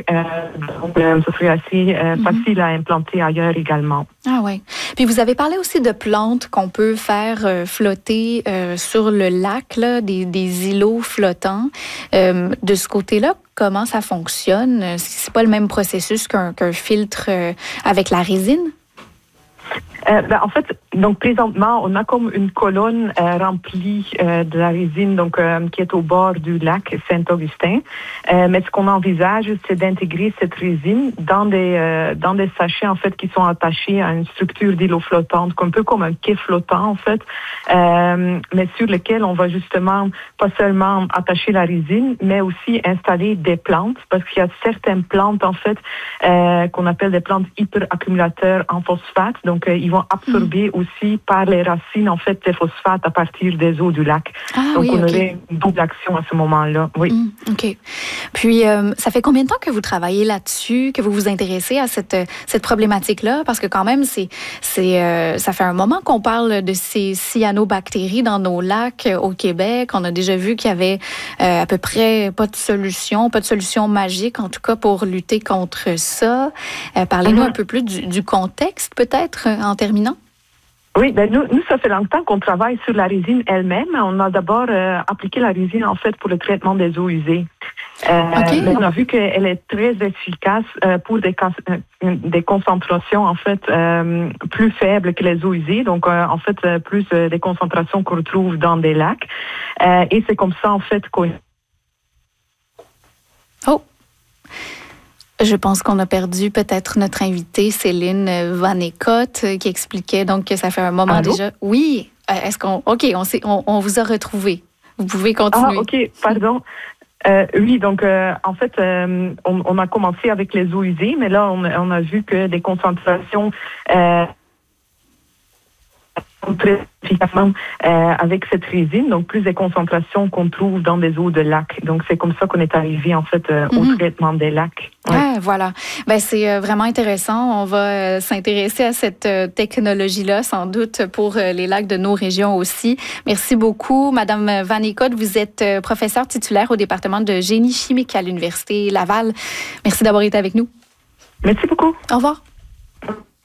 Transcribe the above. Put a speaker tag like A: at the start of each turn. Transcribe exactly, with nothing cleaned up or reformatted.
A: Euh, donc, euh, ce serait assez euh, mm-hmm. facile à implanter ailleurs également.
B: Ah oui. Puis vous avez parlé aussi de plantes qu'on peut faire euh, flotter euh, sur le lac, là, des, des îlots flottants. Euh, de ce côté-là, comment ça fonctionne? C'est pas le même processus qu'un, qu'un filtre euh, avec la résine?
A: Euh, ben, en fait, donc présentement, on a comme une colonne euh, remplie euh, de la résine, donc euh, qui est au bord du lac Saint-Augustin. Euh, mais ce qu'on envisage, c'est d'intégrer cette résine dans des euh, dans des sachets en fait qui sont attachés à une structure d'îlot flottante, un peu comme un quai flottant en fait, euh, mais sur lequel on va justement pas seulement attacher la résine, mais aussi installer des plantes, parce qu'il y a certaines plantes en fait euh, qu'on appelle des plantes hyperaccumulateurs en phosphate, donc euh, ils vont absorber mmh. aussi par les racines en fait les phosphates à partir des eaux du lac.
B: Ah,
A: donc
B: oui,
A: on
B: okay.
A: aurait une double action à ce moment-là. Oui.
B: Mmh, ok. Puis euh, ça fait combien de temps que vous travaillez là-dessus, que vous vous intéressez à cette cette problématique-là? Parce que quand même c'est c'est euh, ça fait un moment qu'on parle de ces cyanobactéries dans nos lacs au Québec. On a déjà vu qu'il y avait euh, à peu près pas de solution, pas de solution magique en tout cas pour lutter contre ça. Euh, parlez-nous mmh. un peu plus du, du contexte peut-être en terminant.
A: Oui, ben nous, nous, ça fait longtemps qu'on travaille sur la résine elle-même. On a d'abord euh, appliqué la résine, en fait, pour le traitement des eaux usées. Euh, okay. On a vu qu'elle est très efficace euh, pour des, euh, des concentrations, en fait, euh, plus faibles que les eaux usées. Donc, euh, en fait, euh, plus euh, des concentrations qu'on retrouve dans des lacs. Euh, et c'est comme ça, en fait, qu'on...
B: Oh! Je pense qu'on a perdu peut-être notre invitée, Céline Vanécotte, qui expliquait donc que ça fait un moment
A: Allô?
B: déjà. Oui, est-ce qu'on... OK, on, s'est, on, on vous a retrouvé. Vous pouvez continuer.
A: Ah, OK, pardon. Euh, oui, donc euh, en fait, euh, on, on a commencé avec les eaux usées, mais là, on, on a vu que des concentrations... Euh, très efficacement euh, avec cette résine, donc plus des concentrations qu'on trouve dans des eaux de lac. Donc, c'est comme ça qu'on est arrivé, en fait, euh, mm-hmm. au traitement des lacs.
B: Ouais. Ah, voilà. Ben, c'est euh, vraiment intéressant. On va euh, s'intéresser à cette euh, technologie-là, sans doute, pour euh, les lacs de nos régions aussi. Merci beaucoup, Madame Vanécotte. Vous êtes euh, professeure titulaire au département de génie chimique à l'Université Laval. Merci d'avoir été avec nous.
A: Merci beaucoup.
B: Au revoir.